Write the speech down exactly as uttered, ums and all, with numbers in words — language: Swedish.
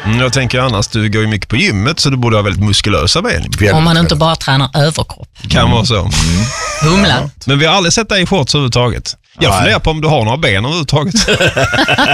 Mm, jag tänker annars, du går ju mycket på gymmet så du borde ha väldigt muskulösa ben. Om man inte bara tränar överkropp. Kan mm. vara så. Mm. Humlan. Men vi har aldrig sett dig i shorts överhuvudtaget. Jag funderar på om du har några ben överhuvudtaget.